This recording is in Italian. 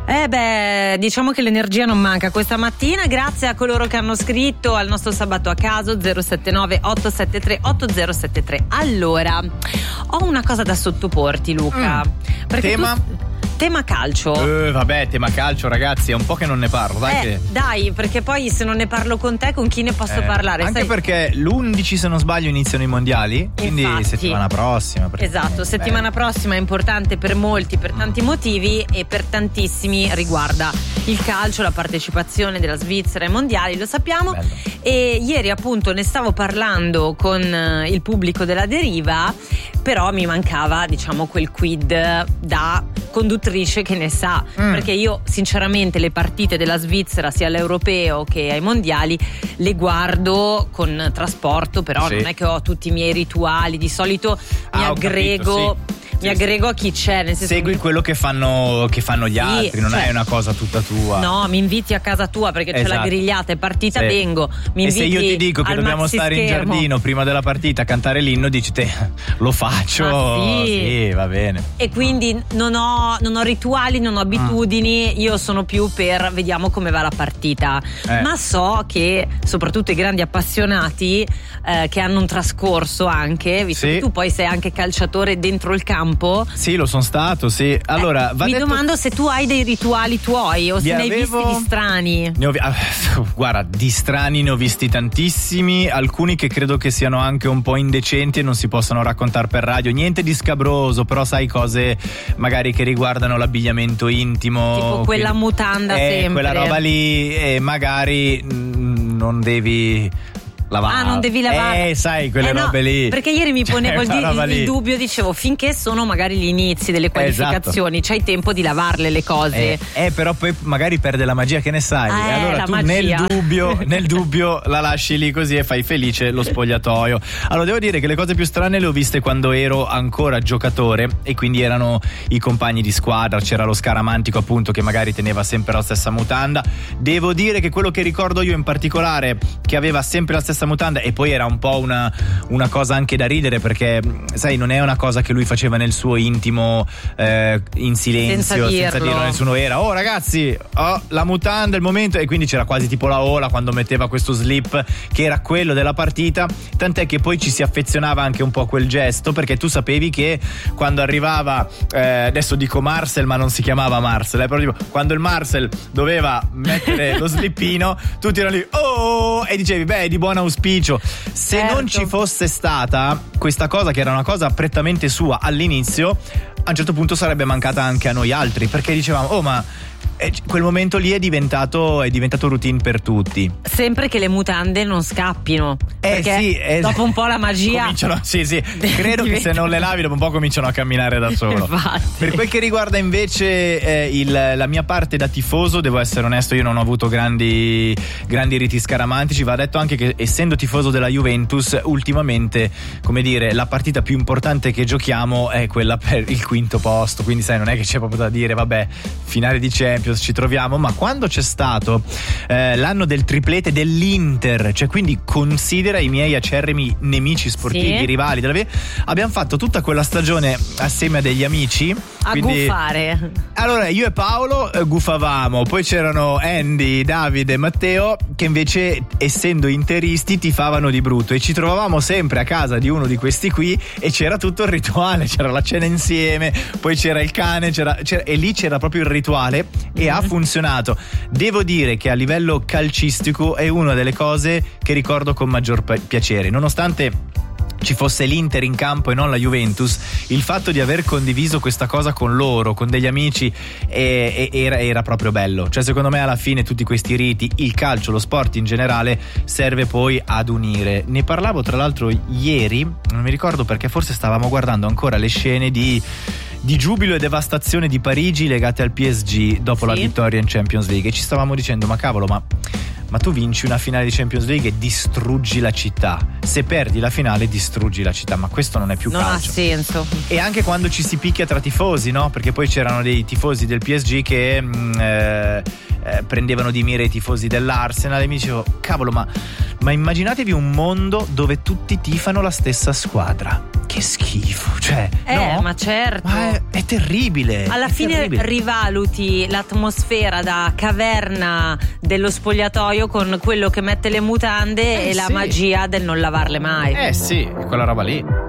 Diciamo che l'energia non manca questa mattina, grazie a coloro che hanno scritto al nostro sabato a caso 079 873 8073. Allora, ho una cosa da sottoporti, Luca. Perché tema calcio. Tema calcio, ragazzi, è un po' che non ne parlo, dai, perché poi se non ne parlo con te, con chi ne posso parlare? Anche perché l'11, se non sbaglio, iniziano i mondiali, quindi infatti, settimana prossima. Esatto, settimana prossima è importante per molti, per tanti motivi, e per tantissimi riguarda il calcio, la partecipazione della Svizzera ai mondiali, lo sappiamo. Bello. E ieri appunto ne stavo parlando con il pubblico della Deriva, però mi mancava, diciamo, quel quid da conduttrice che ne sa, perché io sinceramente le partite della Svizzera, sia all'europeo che ai mondiali, le guardo con trasporto, però non è che ho tutti i miei rituali, di solito mi aggrego. Mi aggrego a chi c'è, nel senso, segui quello che fanno gli altri, non è una cosa tutta tua. No, mi inviti a casa tua perché c'è la grigliata, è partita, vengo. E se io ti dico che dobbiamo stare in giardino prima della partita a cantare l'inno, dici te, lo faccio. Sì, va bene. E quindi non ho rituali, non ho abitudini, io sono più per vediamo come va la partita. Ma so che soprattutto i grandi appassionati che hanno un trascorso anche, visto che tu poi sei anche calciatore dentro il campo. Sì, lo sono stato, sì. Allora, domando se tu hai dei rituali tuoi o se ne hai visti di strani. Guarda, di strani ne ho visti tantissimi, alcuni che credo che siano anche un po' indecenti e non si possono raccontare per radio. Niente di scabroso, però sai, cose magari che riguardano l'abbigliamento intimo. Tipo quella mutanda sempre. Quella roba lì, e magari non devi lavare. Non devi lavare. Sai, quelle robe lì. Perché ieri mi ponevo il dubbio, dicevo, finché sono magari gli inizi delle qualificazioni, c'hai tempo di lavarle le cose. Però poi magari perde la magia, che ne sai? Allora tu nel dubbio la lasci lì così e fai felice lo spogliatoio. Allora devo dire che le cose più strane le ho viste quando ero ancora giocatore, e quindi erano i compagni di squadra, c'era lo scaramantico appunto che magari teneva sempre la stessa mutanda. Devo dire che quello che ricordo io in particolare, che aveva sempre la stessa mutanda, e poi era un po' una cosa anche da ridere, perché sai, non è una cosa che lui faceva nel suo intimo, in silenzio, senza dirlo a nessuno. Era ragazzi, la mutanda, il momento, e quindi c'era quasi tipo la ola quando metteva questo slip che era quello della partita, tant'è che poi ci si affezionava anche un po' a quel gesto, perché tu sapevi che quando arrivava, adesso dico Marcel, ma non si chiamava Marcel, però tipo, quando il Marcel doveva mettere lo slippino, tutti erano lì e dicevi, è di buon auspicio. Se non ci fosse stata questa cosa, che era una cosa prettamente sua all'inizio, a un certo punto sarebbe mancata anche a noi altri, perché dicevamo ma quel momento lì è diventato routine per tutti. Sempre che le mutande non scappino, perché dopo un po' la magia cominciano, credo che se non le lavi dopo un po' cominciano a camminare da solo. Per quel che riguarda invece la mia parte da tifoso, devo essere onesto, io non ho avuto grandi riti scaramantici. Va detto anche che, essendo tifoso della Juventus, ultimamente, come dire, la partita più importante che giochiamo è quella per il quinto posto, quindi sai, non è che c'è proprio da dire vabbè, finale di Champions ci troviamo. Ma quando c'è stato l'anno del triplete dell'Inter, cioè quindi considera i miei acerrimi nemici sportivi, rivali della vita, abbiamo fatto tutta quella stagione assieme a degli amici a guffare. Allora io e Paolo guffavamo, poi c'erano Andy, Davide e Matteo che invece, essendo interisti, tifavano di brutto, e ci trovavamo sempre a casa di uno di questi qui e c'era tutto il rituale, c'era la cena insieme, poi c'era il cane, c'era e lì c'era proprio il rituale, e ha funzionato. Devo dire che a livello calcistico è una delle cose che ricordo con maggior piacere, nonostante ci fosse l'Inter in campo e non la Juventus. Il fatto di aver condiviso questa cosa con loro, con degli amici, era proprio bello. Cioè, secondo me, alla fine tutti questi riti, il calcio, lo sport in generale, serve poi ad unire. Ne parlavo tra l'altro ieri, non mi ricordo perché, forse stavamo guardando ancora le scene di giubilo e devastazione di Parigi legate al PSG dopo la vittoria in Champions League, e ci stavamo dicendo ma cavolo, ma tu vinci una finale di Champions League e distruggi la città, se perdi la finale distruggi la città, ma questo non è più calcio. Non ha senso. E anche quando ci si picchia tra tifosi, no? Perché poi c'erano dei tifosi del PSG che prendevano di mira i tifosi dell'Arsenal e mi dicevo cavolo, ma immaginatevi un mondo dove tutti tifano la stessa squadra. Che schifo, cioè no? Ma certo, ma è terribile. Alla fine rivaluti l'atmosfera da caverna dello spogliatoio con quello che mette le mutande e la magia del non lavarle mai. Sì, quella roba lì.